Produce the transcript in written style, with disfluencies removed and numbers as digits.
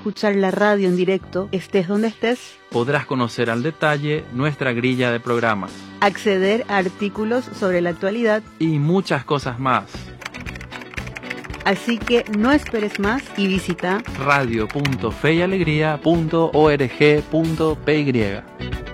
escuchar la radio en directo, estés donde estés. Podrás conocer al detalle nuestra grilla de programas, acceder a artículos sobre la actualidad y muchas cosas más. Así que no esperes más y visita radio.feyalegría.org.py.